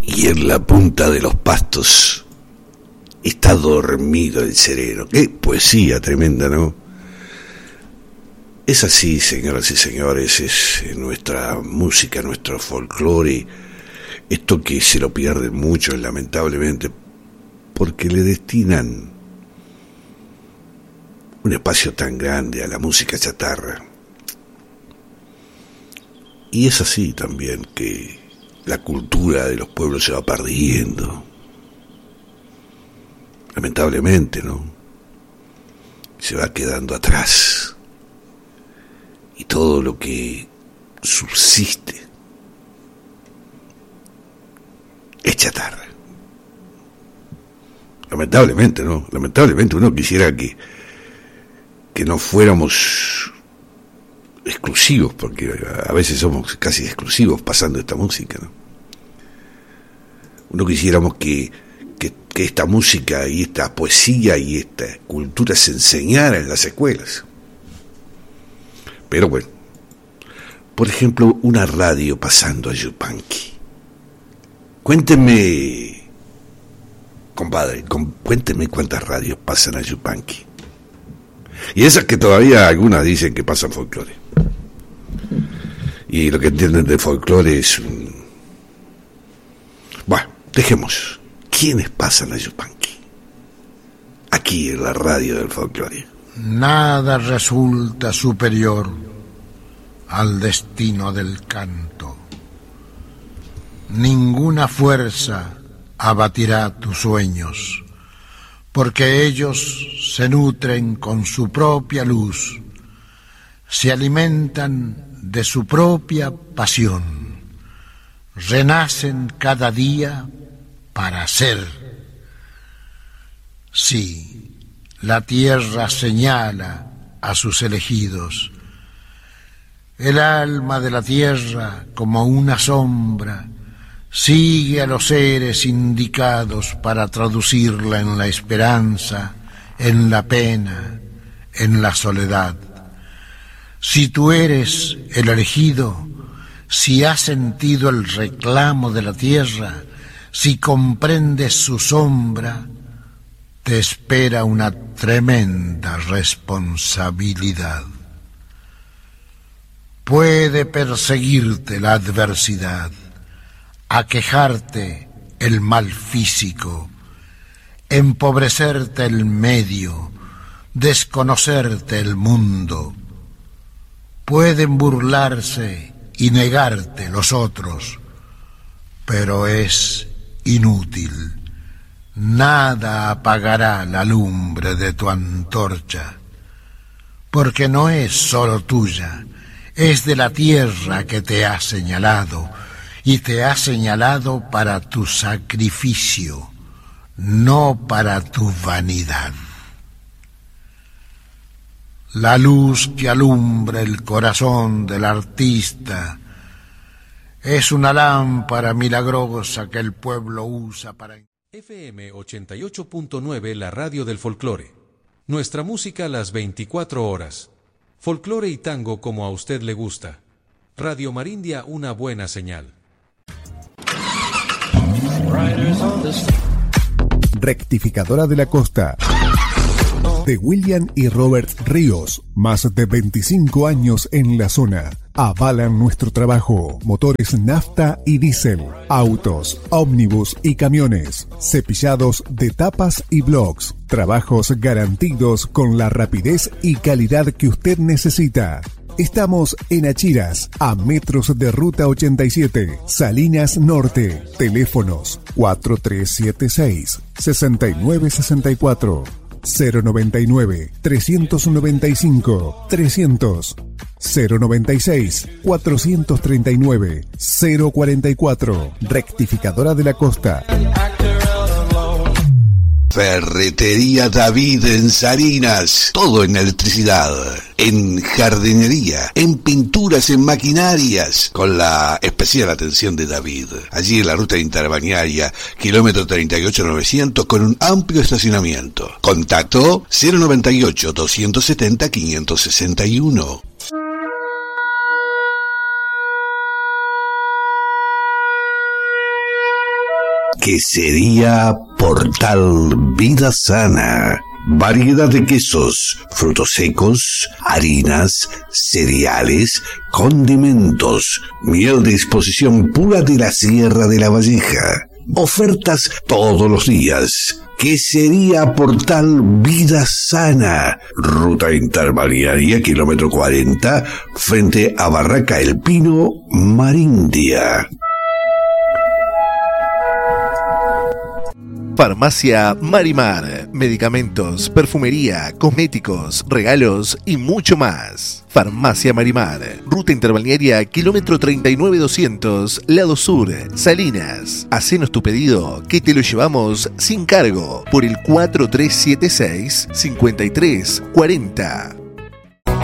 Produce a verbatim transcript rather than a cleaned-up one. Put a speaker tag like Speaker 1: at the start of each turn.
Speaker 1: y en la punta de los pastos está dormido el sereno. Qué poesía tremenda, ¿no? Es así, señoras y señores, es nuestra música, nuestro folclore, esto que se lo pierden muchos, lamentablemente, porque le destinan un espacio tan grande a la música chatarra. Y es así también que la cultura de los pueblos se va perdiendo. Lamentablemente, ¿no? Se va quedando atrás. Y todo lo que subsiste es chatarra. Lamentablemente, ¿no? Lamentablemente uno quisiera que, que no fuéramos exclusivos, porque a veces somos casi exclusivos pasando esta música, ¿no? Uno quisiéramos que, que, que esta música y esta poesía y esta cultura se enseñara en las escuelas. Pero bueno, por ejemplo, una radio pasando a Yupanqui. Cuéntenme, compadre, com, cuéntenme cuántas radios pasan a Yupanqui. Y esas que todavía algunas dicen que pasan folclore. Y lo que entienden de folclore es un... Bueno, dejemos. ¿Quiénes pasan a Yupanqui? Aquí en la radio del folclore.
Speaker 2: Nada resulta superior al destino del canto. Ninguna fuerza abatirá tus sueños, porque ellos se nutren con su propia luz, se alimentan de su propia pasión, renacen cada día para ser. Sí, la tierra señala a sus elegidos. El alma de la tierra, como una sombra, sigue a los seres indicados para traducirla en la esperanza, en la pena, en la soledad. Si tú eres el elegido, si has sentido el reclamo de la tierra, si comprendes su sombra, te espera una tremenda responsabilidad. Puede perseguirte la adversidad, aquejarte el mal físico, empobrecerte el medio, desconocerte el mundo. Pueden burlarse y negarte los otros, pero es inútil. Nada apagará la lumbre de tu antorcha, porque no es solo tuya, es de la tierra que te ha señalado, y te ha señalado para tu sacrificio, no para tu vanidad. La luz que alumbra el corazón del artista es una lámpara milagrosa que el pueblo usa para...
Speaker 3: F M ochenta y ocho punto nueve, la radio del folclore. Nuestra música las veinticuatro horas. Folclore y tango como a usted le gusta. Radio Marindia, una buena señal.
Speaker 4: Rectificadora de la Costa. De William y Robert Ríos, más de veinticinco años en la zona. Avalan nuestro trabajo. Motores nafta y diésel, autos, ómnibus y camiones, cepillados de tapas y blocks. Trabajos garantidos con la rapidez y calidad que usted necesita. Estamos en Achiras, a metros de Ruta ochenta y siete, Salinas Norte. Teléfonos cuatro tres siete seis, seis nueve seis cuatro. cero noventa y nueve, trescientos noventa y cinco, trescientos, cero noventa y seis, cuatrocientos treinta y nueve, cero cuarenta y cuatro. Rectificadora de la Costa.
Speaker 1: Ferretería David en Salinas, todo en electricidad, en jardinería, en pinturas, en maquinarias, con la especial atención de David. Allí en la ruta interbañaria, kilómetro treinta y ocho novecientos, con un amplio estacionamiento. Contacto cero noventa y ocho, doscientos setenta, quinientos sesenta y uno. Quesería Portal Vida Sana. Variedad de quesos, frutos secos, harinas, cereales, condimentos, miel de exposición pura de la Sierra de la Valleja. Ofertas todos los días. Quesería Portal Vida Sana. Ruta interbalnearia, kilómetro cuarenta, frente a Barraca El Pino, Marindia.
Speaker 5: Farmacia Marimar. Medicamentos, perfumería, cosméticos, regalos y mucho más. Farmacia Marimar. Ruta interbalnearia, kilómetro treinta y nueve doscientos, lado sur, Salinas. Hacenos tu pedido que te lo llevamos sin cargo por el cuatro tres siete seis, cinco tres cuarenta.